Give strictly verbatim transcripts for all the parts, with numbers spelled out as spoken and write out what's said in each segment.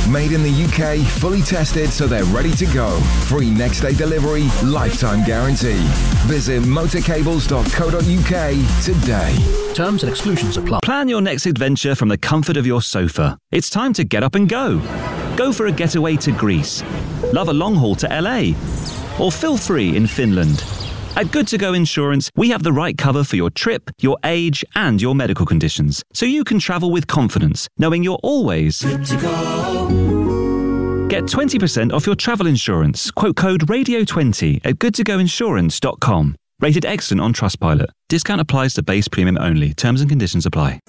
Made in the U K, fully tested so they're ready to go. Free next day delivery, lifetime guarantee. Visit motorcables dot co dot U K today. Terms and exclusions apply. Plan your next adventure from the comfort of your sofa. It's time to get up and go. Go for a getaway to Greece. Love a long haul to L A. Or feel free in Finland. At Good to Go Insurance, we have the right cover for your trip, your age, and your medical conditions, so you can travel with confidence, knowing you're always good to go. Get twenty percent off your travel insurance. Quote code radio twenty at good to go insurance dot com. Rated excellent on Trustpilot. Discount applies to base premium only. Terms and conditions apply.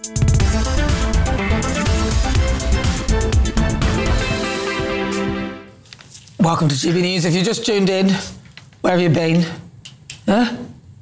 Welcome to G B News. If you just tuned in, where have you been? Huh?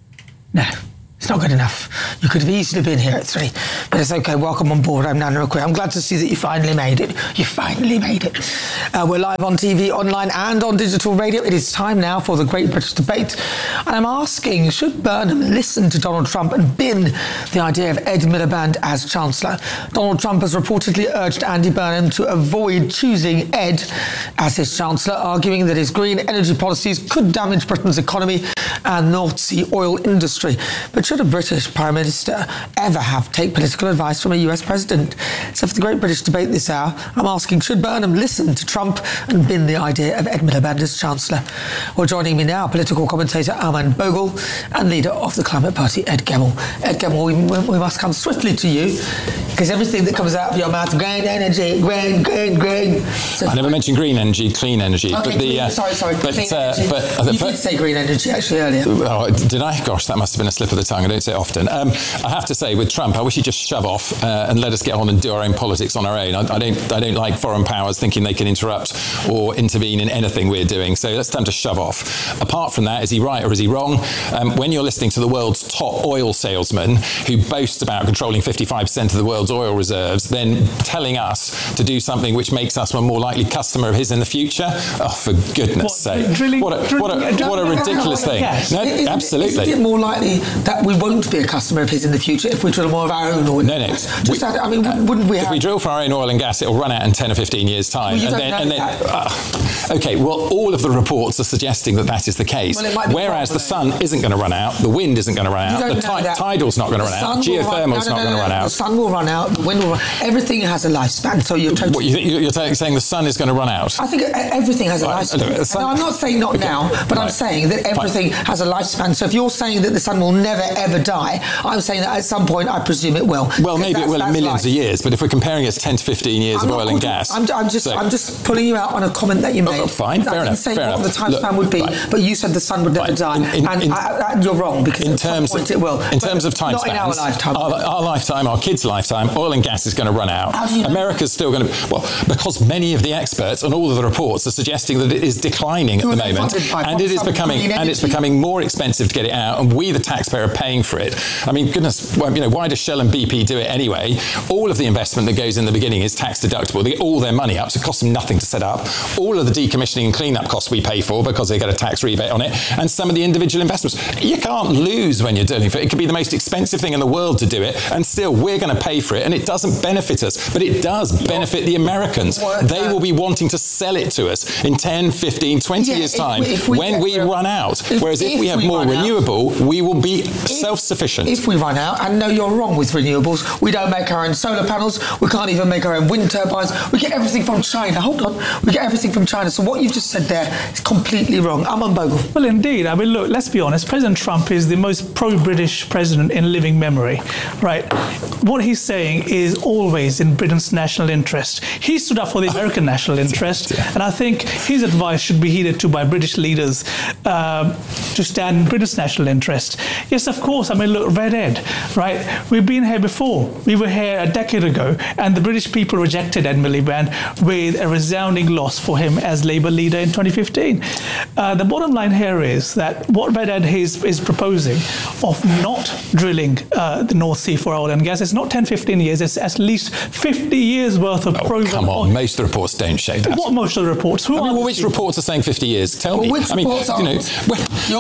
No, it's not good enough. You could have easily been here at three, but it's okay. Welcome on board. I'm Nana Aqui. I'm glad to see that you finally made it. You finally made it. Uh, we're live on T V, online, and on digital radio. It is time now for the Great British Debate. And I'm asking, should Burnham listen to Donald Trump and bin the idea of Ed Miliband as Chancellor? Donald Trump has reportedly urged Andy Burnham to avoid choosing Ed as his Chancellor, arguing that his green energy policies could damage Britain's economy and North Sea oil industry. But should a British Prime Minister ever have to take political advice from a U S President? So for the Great British Debate this hour, I'm asking, should Burnham listen to Trump and bin the idea of Ed Miliband as Chancellor? Well, joining me now, political commentator Armand Bogle and leader of the Climate Party, Ed Gemmell. Ed Gemmell, we, we must come swiftly to you, because everything that comes out of your mouth, green energy, green, green, green. So I never mentioned green energy, clean energy. Okay, but the, green, uh, sorry, sorry, but, clean uh, energy. But, uh, you but, did say green energy, actually, earlier. Oh, did I? Gosh, that must have been a slip of the tongue. I don't say it often. Um, I have to say, with Trump, I wish he'd just shove off uh, and let us get on and do our own politics on our own. I, I don't I don't like foreign powers thinking they can interrupt or intervene in anything we're doing. So let's tell him to shove off. Apart from that, is he right or is he wrong? Um, when you're listening to the world's top oil salesman who boasts about controlling fifty-five percent of the world's oil reserves, then telling us to do something which makes us a more likely customer of his in the future, oh, for goodness What, sake. drilling, what, a, drilling, what, a, drilling, what a ridiculous thing. Yes. No, isn't, absolutely. Isn't it more likely that we won't be a customer of his in the future if we drill more of our own oil? No, no. Just We, that, I mean, wouldn't we if have... we drill for our own oil and gas, it'll run out in ten or fifteen years' time. Well, you and don't then, know and then that. uh, OK, well, all of the reports are suggesting that that is the case. Well, it might be Whereas the probably. sun isn't going to run out, the wind isn't going to run out, the ti- tidal's not going to run out, geothermal's no, no, not no, going to no, run no. out. The sun will run out, the wind will run everything has a lifespan, so you're totally... What, you think, you're t- saying the sun is going to run out? I think everything has a Right, lifespan. the sun- No, I'm not saying not Okay. now, but Right. I'm saying that everything Fine. has a lifespan. So if you're saying that the sun will never, ever die, I'm saying that at some point, I presume it will. Well, maybe it will in millions of years, but if we're comparing it to ten to fifteen years I'm of not oil and putting- gas... I'm, I'm just, so- I'm just pulling you out on a comment that you made. Oh, fine, fair I didn't enough, say fair what enough. the time Look, span would be, right. but you said the sun would never Right. die, In- in- and in- I, I, you're wrong, because In at some terms, point it will. in But terms of time not spans, in our lifetime. Our, our lifetime, our kids' lifetime, oil and gas is going to run out. How do you know? America's still going to... Well, because many of the experts and all of the reports are suggesting that it is declining Who at the are they moment, funded by? and it is Some becoming green and it's energy? becoming more expensive to get it out, and we, the taxpayer, are paying for it. I mean, goodness, well, you know, why does Shell and B P do it anyway? All of the investment that goes in the beginning is tax deductible. They get all their money up, so it costs them nothing to set up. All of the decommissioning and clean-up costs we pay for because they get a tax rebate on it, and some of the individual investments. You can't lose when you're doing it. It could be the most expensive thing in the world to do it, and still we're going to pay for it, and it doesn't benefit us, but it does benefit the Americans. They will be wanting to sell it to us in ten, fifteen, twenty Yeah, years' if time we- if we when get we real- run out. if- Whereas if, if we have we more run out- renewable, we will be self-sufficient. If we run out, and no, you're wrong with renewables, we don't make our own solar panels, we can't even make our own wind turbines, we get everything from China. Hold on, we get everything from China. So what you've just said there is completely wrong. I'm on Bogle. Well, indeed. I mean, look, let's be honest. President Trump is the most pro-British president in living memory, right? What he's saying is always in Britain's national interest. He stood up for the American national interest, and I think his advice should be heeded to by British leaders um, to stand in Britain's national interest. Yes, of course. I mean, look, Red Ed, right? We've been here before. We were here a decade ago, and the British people rejected Ed Miliband with a resounding loss for him as Labour leader in twenty fifteen. Uh, the bottom line here is that what Red Ed is, is proposing of not drilling uh, the North Sea for oil and gas, it's not ten, fifteen years, it's at least fifty years worth of Oh, proven come on, oil. most of the reports don't show that. What most of the reports? Who I mean, are well, the which people? reports are saying fifty years? Tell Well, me. which I mean, reports are- you know, well, You're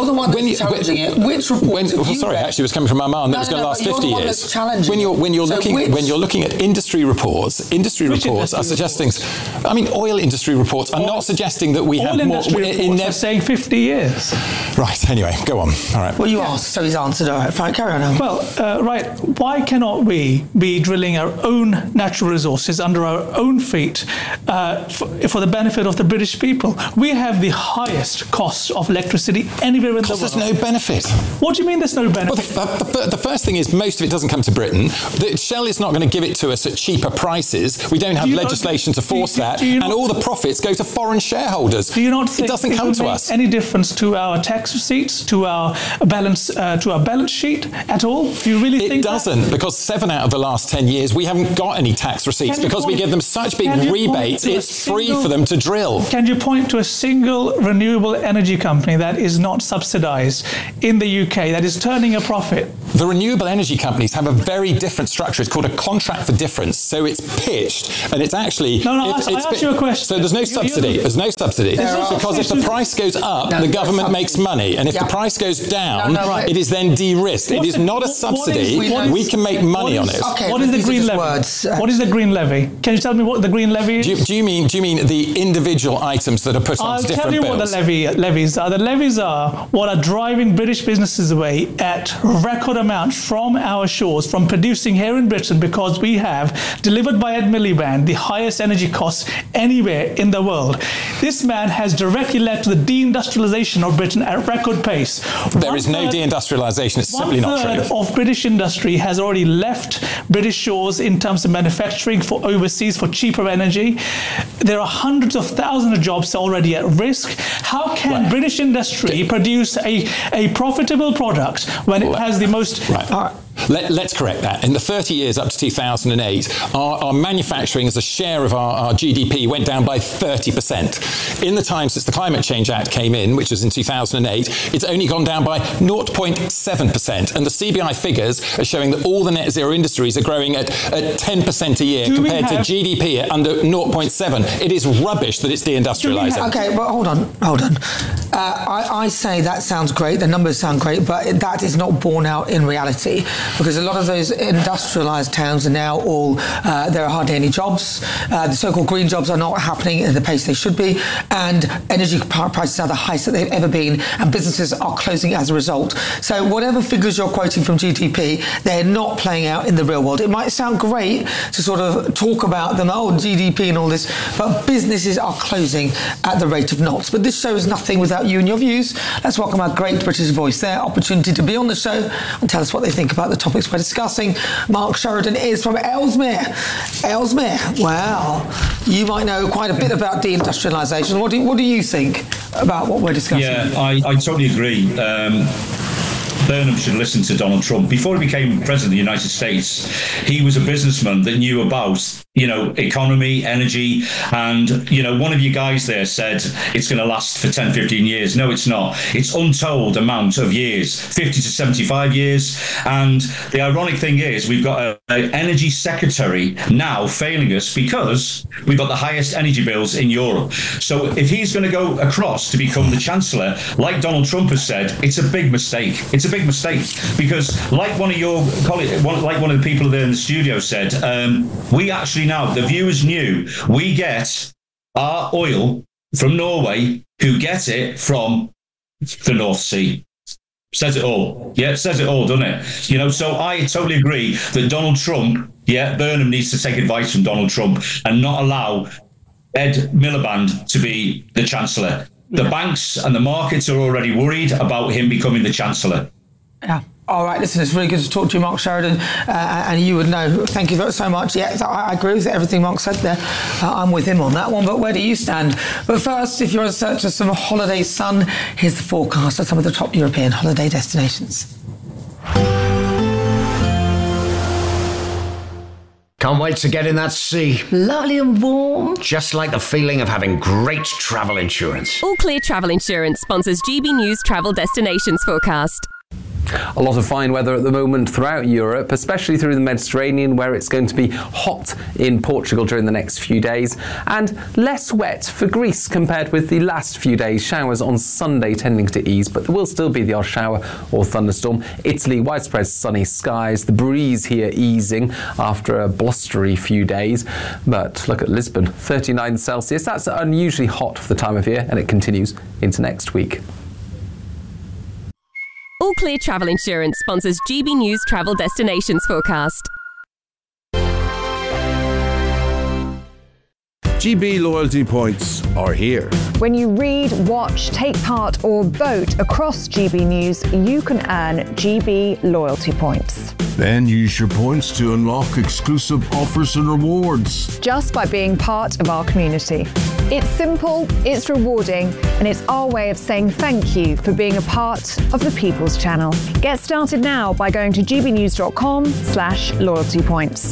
the one that's when you, challenging when, it. Which report? When, well, sorry, read? actually, it was coming from Armand. That No, was no, going to no, last you're fifty the one years. that's challenging When you're when you're it. So looking which- when you're looking at industry reports, industry Which reports industry are suggesting. I mean, oil industry reports are not suggesting that we All have more. industry in- reports in are saying fifty years. Right. Anyway, go on. All right. Well, you asked, so he's answered. All right, fine, carry on. Now. Well, uh, right. Why cannot we be drilling our own natural resources under our own feet uh, for, for the benefit of the British people? We have the highest cost of electricity anywhere in the Because world. there's no benefit. What do you mean there's no benefit? Well, the, the, the, the first thing is most of it doesn't come to Britain. The, Shell is not going to give it to us at cheaper prices. We don't have Do you not- legislation to do you- force do- that, do you and not- all the profits go to foreign shareholders. Do you not think it doesn't come would to make us? any difference to our tax receipts, to our balance, uh, to our balance sheet at all? Do you really It think doesn't, that? because seven out of the last ten years we haven't got any tax receipts Can you because we point- give them such big can you point rebates. to a It's free single- for them to drill. Can you point to a single renewable energy company that is not subsidised in the U K that is turning a profit? The renewable energy companies have a very different structure. It's called a contract for difference. So it's pitched, and it's actually. No, no, I if asked- I it's asked you a question. So there's no You- subsidy. you- There's no subsidy There are- because if the price goes up, No, the there's government subsidy. makes money, and if Yeah. the price goes down, No, no, right. it is then de-risked. It What's is the- not a what- what is- subsidy. what is- we can make money what on is- it. Okay, What is the these are green just levy? words. Uh, What is the green levy? Can you tell me what the green levy is? Do you, do you mean do you mean the individual items that are put I'll onto tell different you bills? what the levy, levies are. The levies are what are driving British businesses away at record amounts from our shores, from producing here in Britain, because we have, delivered by Ed Miliband, the highest energy costs anywhere in the world. This man has directly led to the deindustrialization of Britain at record pace. There One is no third- deindustrialization. It's simply not One true. third of British industry has already left British shores in terms of manufacturing for overseas for cheaper energy. There are hundreds of thousands of jobs already at risk. How can Right. British industry produce a, a profitable product when it Well, has the most... Right. All right. Let, let's correct that. In the thirty years up to two thousand eight, our, our manufacturing as a share of our, our G D P went down by thirty percent. In the time since the Climate Change Act came in, which was in two thousand eight, it's only gone down by zero point seven percent. And the C B I figures are showing that all the net zero industries are growing at, at ten percent a year Do we compared to have- G D P at under zero point seven. It is rubbish that it's deindustrializing. Okay, well, hold on, hold on. Uh, I, I say that sounds great, the numbers sound great, but that is not borne out in reality, because a lot of those industrialised towns are now all, uh, there are hardly any jobs. Uh, the so-called green jobs are not happening at the pace they should be, and energy prices are the highest that they've ever been, and businesses are closing as a result. So whatever figures you're quoting from G D P, they're not playing out in the real world. It might sound great to sort of talk about them, oh, G D P and all this, but businesses are closing at the rate of knots. But this show is nothing without you and your views. Let's welcome our great British voice, their opportunity to be on the show and tell us what they think about the topics we're discussing. Mark Sheridan is from Ellesmere. Ellesmere, well, you might know quite a bit about deindustrialisation. What do, what do you think about what we're discussing? Yeah, I, I totally agree. Um, Burnham should listen to Donald Trump. Before he became president of the United States, he was a businessman that knew about, you know, economy, energy. And, you know, one of you guys there said it's going to last for ten, fifteen years. No, it's not. It's untold amount of years, fifty to seventy-five years. And the ironic thing is we've got an energy secretary now failing us because we've got the highest energy bills in Europe. So if he's going to go across to become the chancellor, like Donald Trump has said, it's a big mistake. It's a big mistake because, like one of your colleagues, one, like one of the people there in the studio said, um, we actually now, the viewers knew, we get our oil from Norway, who get it from the North Sea. Says it all. Yeah, it says it all, doesn't it? You know, so I totally agree that Donald Trump, yeah, Burnham needs to take advice from Donald Trump and not allow Ed Miliband to be the chancellor. The yeah. banks and the markets are already worried about him becoming the chancellor. Yeah. All right, listen, it's really good to talk to you, Mark Sheridan, uh, and you would know. Thank you so much. Yeah, I, I agree with everything Mark said there. Uh, I'm with him on that one, but where do you stand? But first, if you're in search of some holiday sun, here's the forecast of some of the top European holiday destinations. Can't wait to get in that sea. Lovely and warm. Just like the feeling of having great travel insurance. All Clear Travel Insurance sponsors G B News Travel Destinations Forecast. A lot of fine weather at the moment throughout Europe, especially through the Mediterranean, where it's going to be hot in Portugal during the next few days, and less wet for Greece compared with the last few days. Showers on Sunday tending to ease, but there will still be the odd shower or thunderstorm. Italy, widespread sunny skies, the breeze here easing after a blustery few days. But look at Lisbon, thirty-nine Celsius. That's unusually hot for the time of year, and it continues into next week. All Clear Travel Insurance sponsors G B News Travel Destinations Forecast. G B loyalty points are here. When you read, watch, take part or vote across G B News, you can earn G B loyalty points. Then use your points to unlock exclusive offers and rewards. Just by being part of our community. It's simple, it's rewarding, and it's our way of saying thank you for being a part of the People's Channel. Get started now by going to gbnews.com slash loyalty points.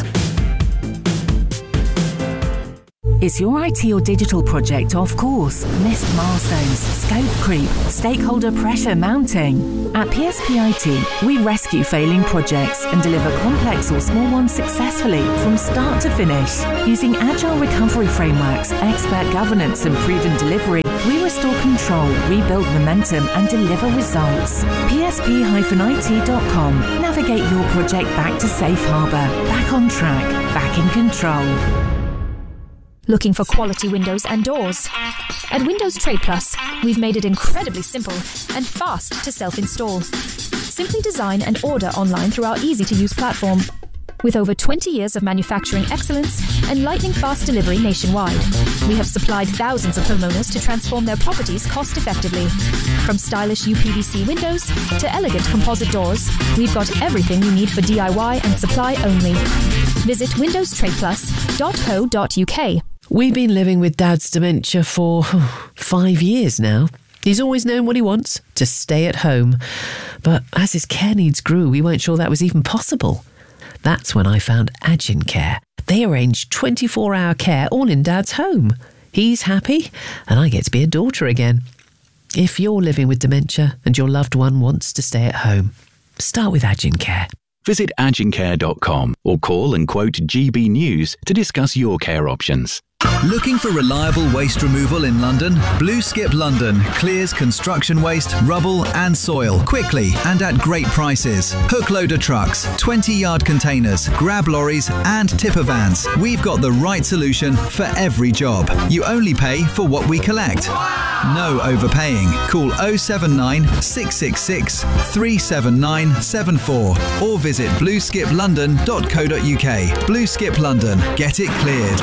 Is your I T or digital project off course? Missed milestones, scope creep, stakeholder pressure mounting? At P S P I T, we rescue failing projects and deliver complex or small ones successfully from start to finish. Using agile recovery frameworks, expert governance and proven delivery, we restore control, rebuild momentum and deliver results. P S P I T dot com. Navigate your project back to safe harbour, back on track, back in control. Looking for quality windows and doors? At Windows Trade Plus, we've made it incredibly simple and fast to self-install. Simply design and order online through our easy-to-use platform. With over twenty years of manufacturing excellence and lightning-fast delivery nationwide, we have supplied thousands of homeowners to transform their properties cost-effectively. From stylish U P V C windows to elegant composite doors, we've got everything you need for D I Y and supply only. Visit windows trade plus dot co dot U K. We've been living with Dad's dementia for oh, five years now. He's always known what he wants, to stay at home. But as his care needs grew, we weren't sure that was even possible. That's when I found Agincare. They arrange twenty-four hour care all in Dad's home. He's happy, and I get to be a daughter again. If you're living with dementia and your loved one wants to stay at home, start with Agincare. Visit agincare dot com or call and quote G B News to discuss your care options. Looking for reliable waste removal in London? Blue Skip London clears construction waste, rubble and soil quickly and at great prices. Hook loader trucks, twenty yard containers, grab lorries and tipper vans. We've got the right solution for every job. You only pay for what we collect. No overpaying. Call oh seven nine, six six six, three seven nine seven four or visit blue skip london dot co dot U K. Blue Skip London. Get it cleared.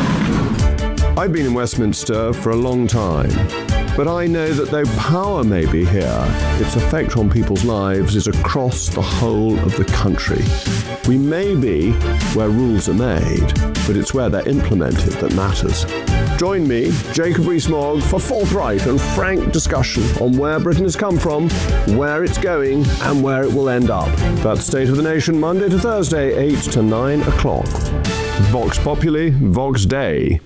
I've been in Westminster for a long time, but I know that though power may be here, its effect on people's lives is across the whole of the country. We may be where rules are made, but it's where they're implemented that matters. Join me, Jacob Rees-Mogg, for forthright and frank discussion on where Britain has come from, where it's going, and where it will end up. That's State of the Nation, Monday to Thursday, eight to nine o'clock. Vox Populi, Vox Dei.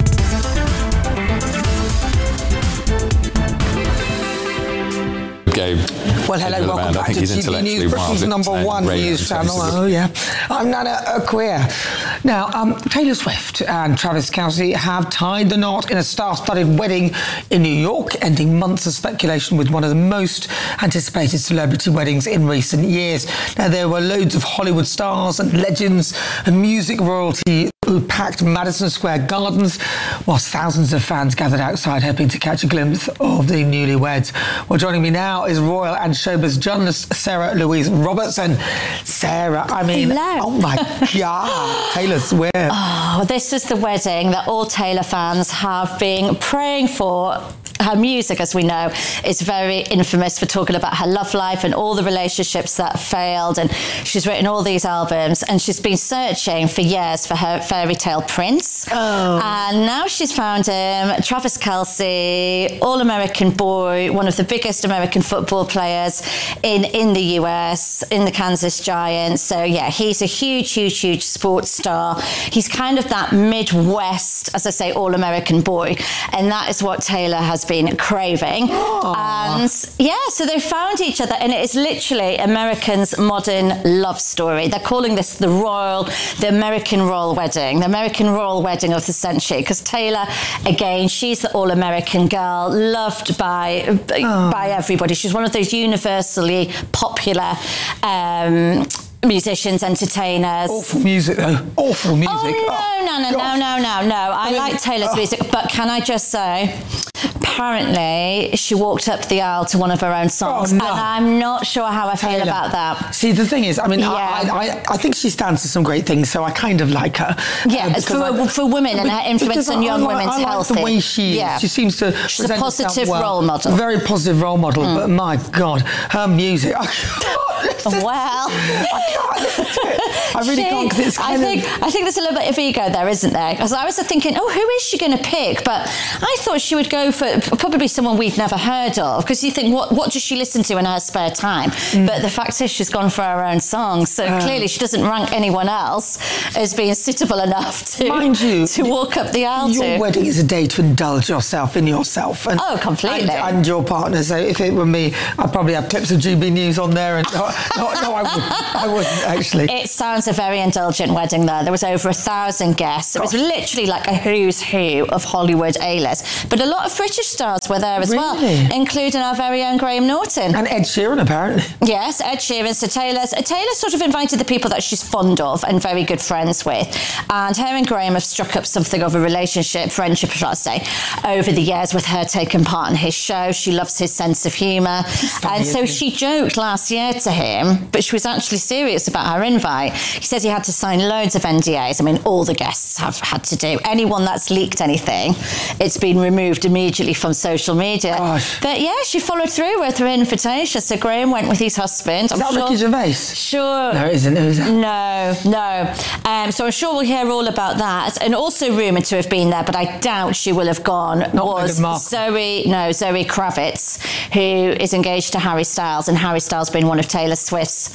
Go. Well, hello, welcome back to T V News, Britain's number one news channel. Oh, yeah. I'm Nana Acquia. Now, um, Taylor Swift and Travis Kelce have tied the knot in a star-studded wedding in New York, ending months of speculation with one of the most anticipated celebrity weddings in recent years. Now, there were loads of Hollywood stars and legends and music royalty who packed Madison Square Gardens, whilst thousands of fans gathered outside hoping to catch a glimpse of the newlyweds. Well, joining me now is royal and showbiz journalist Sarah Louise Robertson. Sarah, I mean, Hello. Oh my God, Taylor Swift. Oh, this is the wedding that all Taylor fans have been praying for. Her music, as we know, is very infamous for talking about her love life and all the relationships that failed. And she's written all these albums, and she's been searching for years for her fairy tale prince. Oh. And now she's found him, Travis Kelce, all-American boy, one of the biggest American football players in, in the U S, in the Kansas Giants. So, yeah, he's a huge, huge, huge sports star. He's kind of that Midwest, as I say, all-American boy. And that is what Taylor has been craving. Aww. And yeah, so they found each other, and it is literally Americans' modern love story. They're calling this the royal, the American royal wedding, the American royal wedding of the century, because Taylor, again, she's the all-American girl, loved by, oh. by everybody. She's one of those universally popular um, musicians, entertainers. Awful music, though. Awful music. Oh, no, no, no, no, no, no, no. I, I mean, like Taylor's oh. music, but can I just say, apparently she walked up the aisle to one of her own songs, oh, no. and I'm not sure how I feel Taylor. about that. See, the thing is, I mean, yeah. I, I, I think she stands for some great things, so I kind of like her. Yeah, um, for, I, for women and her influence on young like, women's I like health. the way she is. Yeah. She seems to She's a positive well. role model. Very positive role model, mm. but my God, her music. Well, I can't listen to it. I really she, can't, because it's kind I think, of... I think there's a little bit of ego there, isn't there? Because I was thinking, oh, who is she going to pick? But I thought she would go for probably someone we've never heard of, because you think, what what does she listen to in her spare time? Mm. But the fact is, she's gone for her own songs, so uh, clearly she doesn't rank anyone else as being suitable enough to, mind you, to walk up the aisle your to. Your wedding is a day to indulge yourself in yourself. And, oh, completely. And, and your partner. So if it were me, I'd probably have clips of G B News on there. And no, no, no I wouldn't. I wouldn't, actually. It sounds a very indulgent wedding there. There was over a thousand guests. Gosh. It was literally like a who's who of Hollywood A-list. But a lot of British stars were there as really? well, including our very own Graham Norton. And Ed Sheeran, apparently. Yes, Ed Sheeran. So Taylor's, Taylor sort of invited the people that she's fond of and very good friends with. And her and Graham have struck up something of a relationship, friendship, shall I say, over the years, with her taking part in his show. She loves his sense of humour. And so she joked last year to him, but she was actually serious about her invite. He says he had to sign loads of N D As. I mean, all the guests have had to do. Anyone that's leaked anything, it's been removed immediately from social media. Gosh. But yeah, she followed through with her invitation. So Graham went with his husband. Is I'm that sure, Ricky Gervais? Sure. No, it isn't. Is it? No, no. Um, so I'm sure we'll hear all about that. And also rumoured to have been there, but I doubt she will have gone, Not was Zoe, no, Zoe Kravitz, who is engaged to Harry Styles. And Harry Styles being one of Taylor Swift's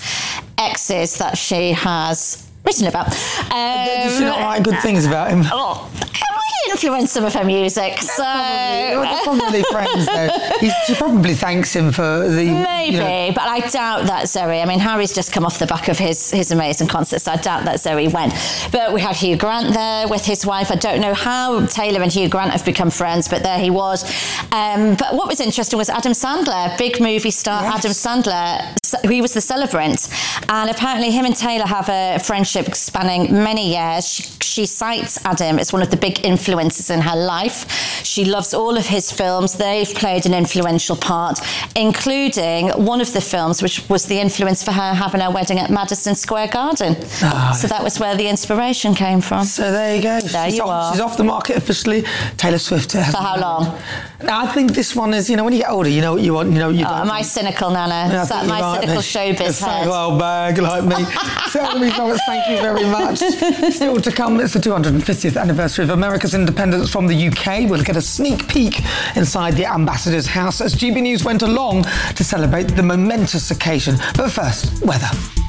exes that she has written about. Um, Does she not write good things about him? Oh, he influenced some of her music, so... They're probably friends, though. He's, she probably thanks him for the... Maybe, you know. but I doubt that Zoe... I mean, Harry's just come off the back of his, his amazing concert, so I doubt that Zoe went. But we had Hugh Grant there with his wife. I don't know how Taylor and Hugh Grant have become friends, but there he was. Um, but what was interesting was Adam Sandler, big movie star yes. Adam Sandler, he was the celebrant. And apparently him and Taylor have a friendship spanning many years. She, she cites Adam as one of the big influences in her life. She loves all of his films. They've played an influential part, including one of the films which was the influence for her having her wedding at Madison Square Garden. Oh. So that was where the inspiration came from. So there you go. There she's you off, are. She's off the market officially. Taylor Swift. For how long? I think this one is, you know, when you get older, you know what you want, you know what you oh, don't. Am I cynical, Nana? Yeah, is that my right, cynical showbiz head? Well, bag like me. Certainly, Thomas, thank you very much. Still to come, it's the two hundred fiftieth anniversary of America's independence from the U K. We'll get a sneak peek inside the ambassador's house as G B News went along to celebrate the momentous occasion. But first, weather.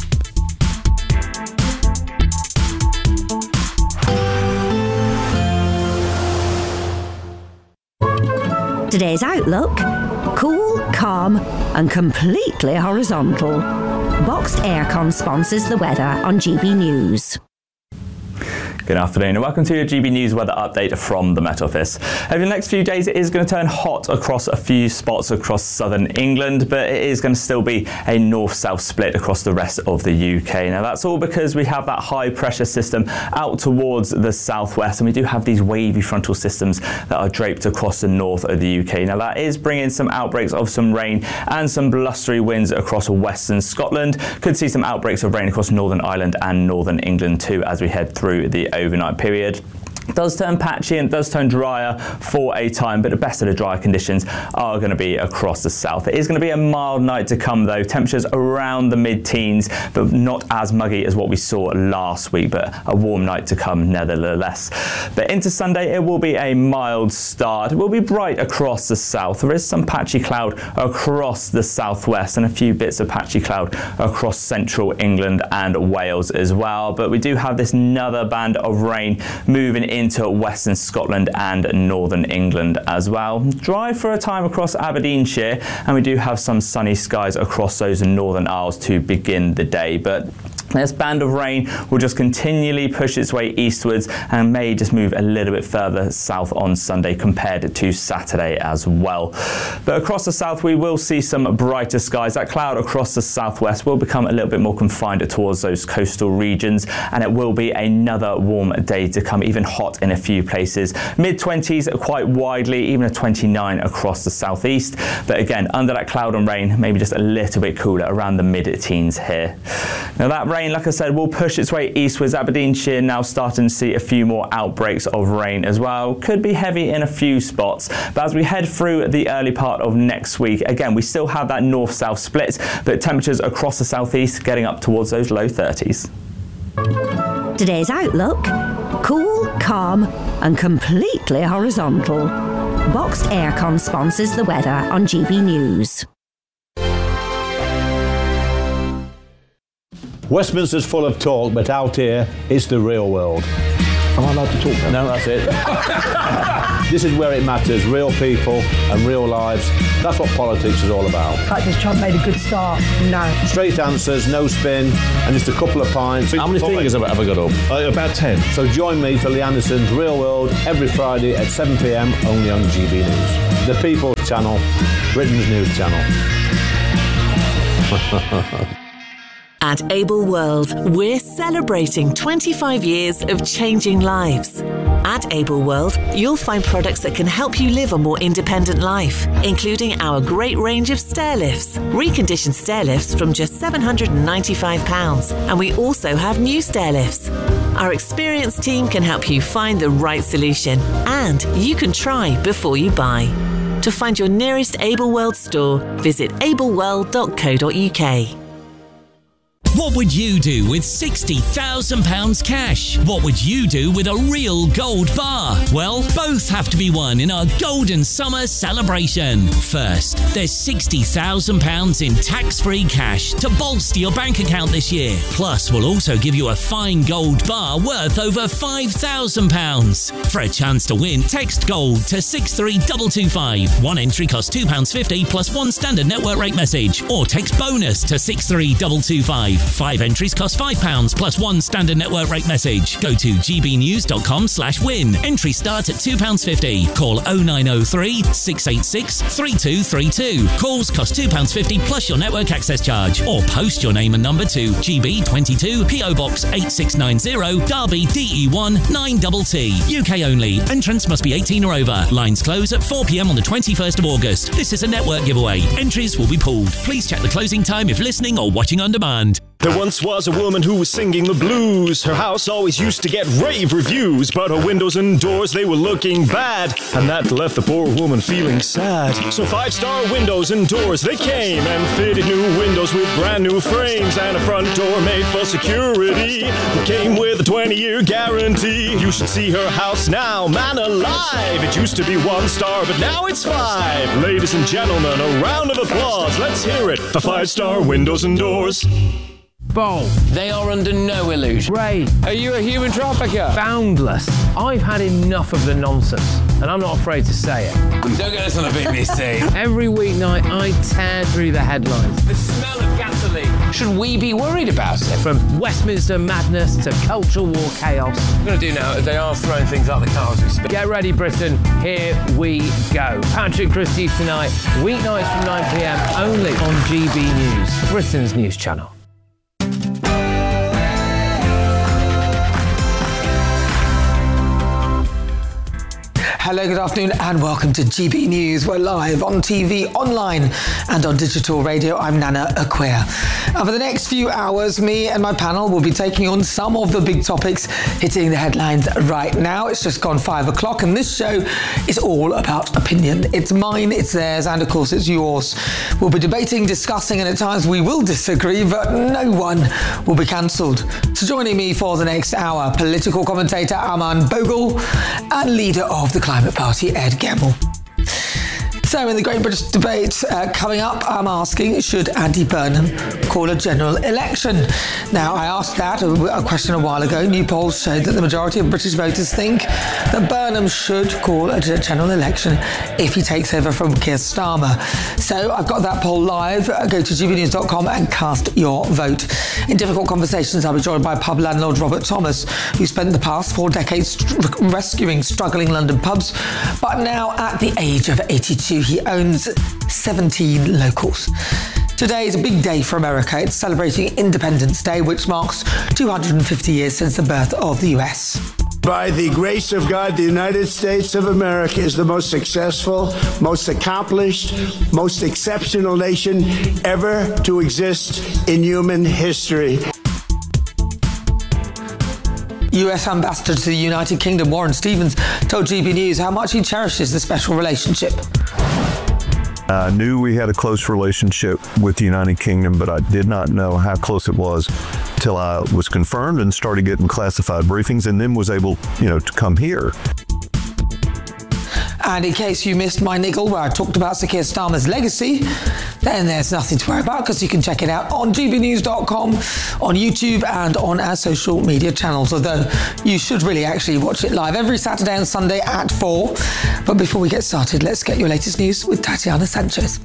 Today's outlook: cool, calm and completely horizontal. Boxed Aircon sponsors the weather on G B News. Good afternoon and welcome to your G B News weather update from the Met Office. Over the next few days it is going to turn hot across a few spots across southern England, but it is going to still be a north-south split across the rest of the U K. Now that's all because we have that high pressure system out towards the southwest, and we do have these wavy frontal systems that are draped across the north of the U K. Now that is bringing some outbreaks of some rain and some blustery winds across western Scotland. Could see some outbreaks of rain across Northern Ireland and northern England too as we head through the overnight period. Does turn patchy and does turn drier for a time, but the best of the drier conditions are going to be across the south. It is going to be a mild night to come though, temperatures around the mid-teens, but not as muggy as what we saw last week, but a warm night to come nevertheless. But into Sunday it will be a mild start. It will be bright across the south. There is some patchy cloud across the southwest and a few bits of patchy cloud across central England and Wales as well, but we do have this another band of rain moving in into western Scotland and northern England as well. Dry for a time across Aberdeenshire, and we do have some sunny skies across those northern Isles to begin the day, but this band of rain will just continually push its way eastwards and may just move a little bit further south on Sunday compared to Saturday as well. But across the south we will see some brighter skies. That cloud across the southwest will become a little bit more confined towards those coastal regions, and it will be another warm day to come, even hot in a few places. mid twenties quite widely, even a twenty-nine across the southeast. But again, under that cloud and rain, maybe just a little bit cooler around the mid-teens here. Now that rain, like I said, will push its way eastwards. Aberdeenshire now starting to see a few more outbreaks of rain as well. Could be heavy in a few spots, but as we head through the early part of next week, again, we still have that north-south split, but temperatures across the southeast getting up towards those low thirties. Today's outlook: cool, calm and completely horizontal. Boxed Aircon sponsors the weather on G B News. Westminster's full of talk, but out here, it's the real world. Am I allowed to talk now? No, that's it. This is where it matters, real people and real lives. That's what politics is all about. In fact, has Trump made a good start? No. Straight answers, no spin, and just a couple of pints. How many fingers have I ever got up? Uh, about ten. So join me for Lee Anderson's Real World every Friday at seven p m only on G B News. The People's Channel, Britain's news channel. At Able World, we're celebrating twenty-five years of changing lives. At Able World, you'll find products that can help you live a more independent life, including our great range of stair lifts, reconditioned stair lifts from just seven hundred ninety-five pounds, and we also have new stair lifts. Our experienced team can help you find the right solution, and you can try before you buy. To find your nearest Able World store, visit able world dot co dot u k. What would you do with sixty thousand pounds cash? What would you do with a real gold bar? Well, both have to be won in our Golden Summer celebration. First, there's sixty thousand pounds in tax-free cash to bolster your bank account this year. Plus, we'll also give you a fine gold bar worth over five thousand pounds. For a chance to win, text GOLD to six three two two five. One entry costs two pounds fifty plus one standard network rate message. Or text BONUS to six three two two five. Five entries cost five pounds plus one standard network rate message. Go to g b news dot com slash win. Entry start at two pounds fifty. Call oh nine oh three, six eight six, three two three two. Calls cost two pounds fifty plus your network access charge. Or post your name and number to G B twenty-two, P O Box eight six nine zero, Derby D E one nine T T. U K only. Entrance must be eighteen or over. Lines close at four p m on the twenty-first of August. This is a network giveaway. Entries will be pulled. Please check the closing time if listening or watching on demand. There once was a woman who was singing the blues. Her house always used to get rave reviews, but her windows and doors, they were looking bad, and that left the poor woman feeling sad. So Five Star Windows and Doors, they came and fitted new windows with brand new frames and a front door made for security that came with a twenty year guarantee. You should see her house now, man alive. It used to be one star, but now it's five. Ladies and gentlemen, a round of applause. Let's hear it for Five Star Windows and Doors. Bold. They are under no illusion. Ray. Are you a human trafficker? Boundless. I've had enough of the nonsense, and I'm not afraid to say it. Don't get this on the B B C. Every weeknight, I tear through the headlines. The smell of gasoline. Should we be worried about it? From Westminster madness to cultural war chaos. What I'm going to do now is they are throwing things out the car as we speak. Get ready, Britain. Here we go. Patrick Christie's tonight, weeknights from nine p m only on G B News, Britain's news channel. Hello, good afternoon and welcome to G B News. We're live on T V, online and on digital radio. I'm Nana Acquia. And for the next few hours, me and my panel will be taking on some of the big topics hitting the headlines right now. It's just gone five o'clock and this show is all about opinion. It's mine, it's theirs, and of course it's yours. We'll be debating, discussing, and at times we will disagree, but no one will be cancelled. So joining me for the next hour, political commentator Aman Bogle and leader of the Climate Party, Ed Gemmell. So in the Great British debate uh, coming up, I'm asking, should Andy Burnham call a general election? Now, I asked that, a, a question a while ago. New polls showed that the majority of British voters think that Burnham should call a general election if he takes over from Keir Starmer. So I've got that poll live. Go to g b news dot com and cast your vote. In Difficult Conversations, I'll be joined by pub landlord Robert Thomas, who spent the past four decades st- rescuing struggling London pubs, but now at the age of eighty-two, he owns seventeen locals. Today is a big day for America. It's celebrating Independence Day, which marks two hundred fifty years since the birth of the U S. By the grace of God, the United States of America is the most successful, most accomplished, most exceptional nation ever to exist in human history. U S Ambassador to the United Kingdom, Warren Stevens, told G B News how much he cherishes the special relationship. I knew we had a close relationship with the United Kingdom, but I did not know how close it was till I was confirmed and started getting classified briefings, and then was able, you know, to come here. And in case you missed my niggle where I talked about Sir Keir Starmer's legacy, then there's nothing to worry about, because you can check it out on g b news dot com, on YouTube and on our social media channels, although you should really actually watch it live every Saturday and Sunday at four. But before we get started, let's get your latest news with Tatiana Sanchez.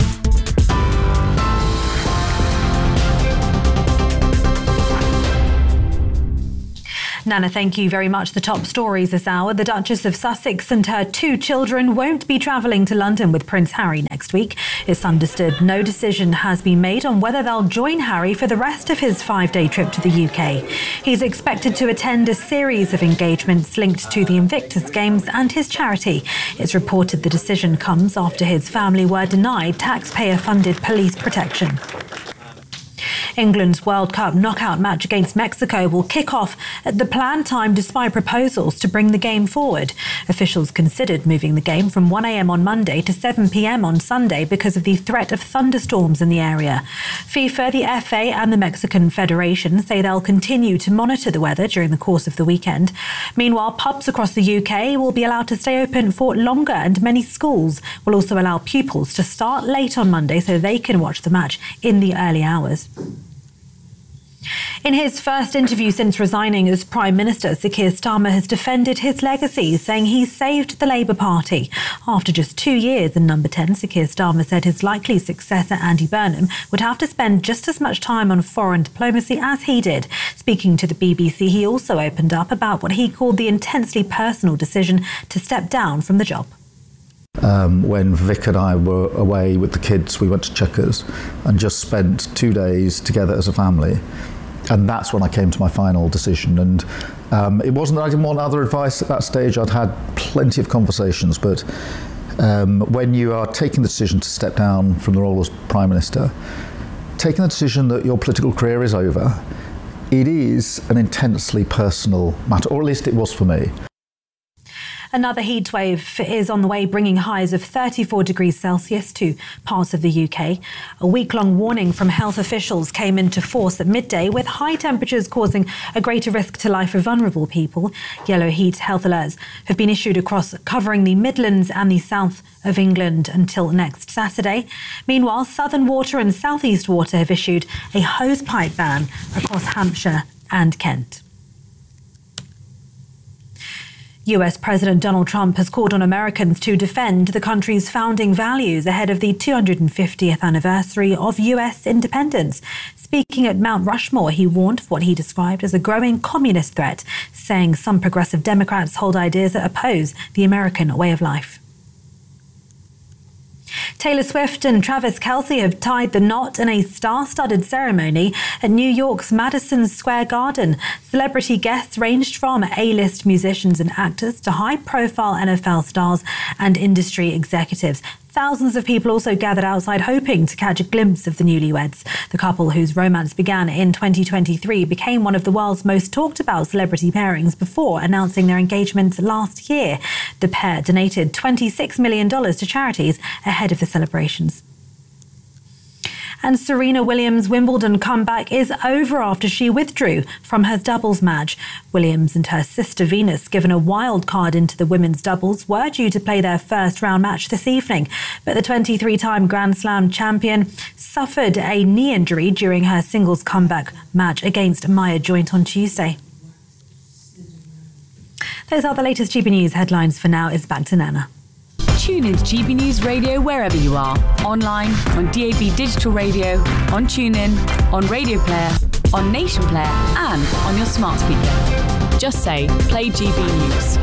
Nana, thank you very much. The top stories this hour. The Duchess of Sussex and her two children won't be travelling to London with Prince Harry next week. It's understood no decision has been made on whether they'll join Harry for the rest of his five-day trip to the U K. He's expected to attend a series of engagements linked to the Invictus Games and his charity. It's reported the decision comes after his family were denied taxpayer-funded police protection. England's World Cup knockout match against Mexico will kick off at the planned time despite proposals to bring the game forward. Officials considered moving the game from one a.m. on Monday to seven p.m. on Sunday because of the threat of thunderstorms in the area. FIFA, the F A and the Mexican Federation say they'll continue to monitor the weather during the course of the weekend. Meanwhile, pubs across the U K will be allowed to stay open for longer, and many schools will also allow pupils to start late on Monday so they can watch the match in the early hours. In his first interview since resigning as Prime Minister, Sir Keir Starmer has defended his legacy, saying he saved the Labour Party. After just two years in number ten, Sir Keir Starmer said his likely successor, Andy Burnham, would have to spend just as much time on foreign diplomacy as he did. Speaking to the B B C, he also opened up about what he called the intensely personal decision to step down from the job. Um, when Vic and I were away with the kids, we went to Chequers and just spent two days together as a family. And that's when I came to my final decision. And um, it wasn't that I didn't want other advice at that stage. I'd had plenty of conversations. But um, when you are taking the decision to step down from the role as Prime Minister, taking the decision that your political career is over, it is an intensely personal matter, or at least it was for me. Another heatwave is on the way, bringing highs of thirty-four degrees Celsius to parts of the U K. A week-long warning from health officials came into force at midday, with high temperatures causing a greater risk to life for vulnerable people. Yellow heat health alerts have been issued across covering the Midlands and the south of England until next Saturday. Meanwhile, Southern Water and South East Water have issued a hosepipe ban across Hampshire and Kent. U S President Donald Trump has called on Americans to defend the country's founding values ahead of the two hundred fiftieth anniversary of U S independence. Speaking at Mount Rushmore, he warned of what he described as a growing communist threat, saying some progressive Democrats hold ideas that oppose the American way of life. Taylor Swift and Travis Kelce have tied the knot in a star-studded ceremony at New York's Madison Square Garden. Celebrity guests ranged from A-list musicians and actors to high-profile N F L stars and industry executives. Thousands of people also gathered outside hoping to catch a glimpse of the newlyweds. The couple, whose romance began in twenty twenty-three, became one of the world's most talked about celebrity pairings before announcing their engagement last year. The pair donated twenty-six million dollars to charities ahead of the celebrations. And Serena Williams' Wimbledon comeback is over after she withdrew from her doubles match. Williams and her sister Venus, given a wild card into the women's doubles, were due to play their first round match this evening. But the twenty-three-time Grand Slam champion suffered a knee injury during her singles comeback match against Maya Joint on Tuesday. Those are the latest G B News headlines. For now, it's back to Nana. Tune in to G B News Radio wherever you are. Online, on D A B Digital Radio, on TuneIn, on Radio Player, on Nation Player and on your smart speaker. Just say, play G B News.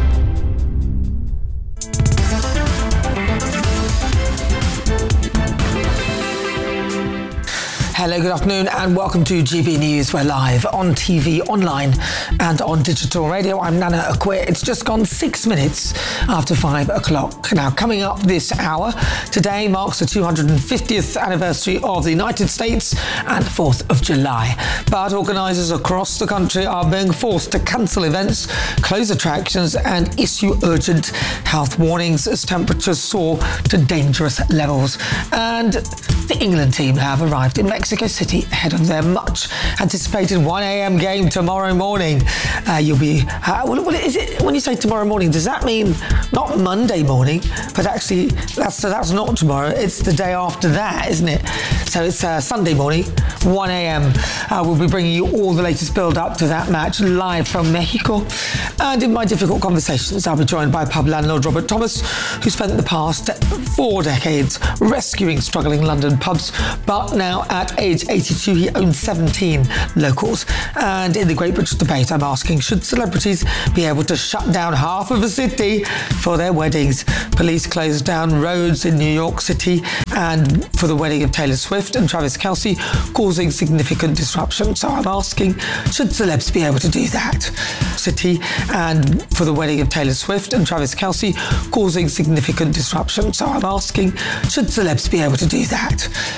Hello, good afternoon and welcome to G B News. We're live on T V, online and on digital radio. I'm Nana Akwe. It's just gone six minutes after five o'clock. Now, coming up this hour, today marks the two hundred fiftieth anniversary of the United States and fourth of July. But organisers across the country are being forced to cancel events, close attractions and issue urgent health warnings as temperatures soar to dangerous levels. And the England team have arrived in Mexico City ahead of their much anticipated one a.m. game tomorrow morning. Uh, you'll be, uh, what, what is it, when you say tomorrow morning, does that mean not Monday morning, but actually, that's, so that's not tomorrow, it's the day after that, isn't it? So it's uh, Sunday morning, one a.m. Uh, we'll be bringing you all the latest build-up to that match live from Mexico. And in my difficult conversations, I'll be joined by pub landlord Robert Thomas, who spent the past four decades rescuing struggling London pubs, but now at age eighty-two he owns seventeen locals. And in the Great British Debate, I'm asking, should celebrities be able to shut down half of a city for their weddings? Police closed down roads in New York City and for the wedding of Taylor Swift and Travis Kelce, causing significant disruption. So I'm asking, should celebs be able to do that? City and for the wedding of Taylor Swift and Travis Kelce, causing significant disruption. So I'm asking, should celebs be able to do that?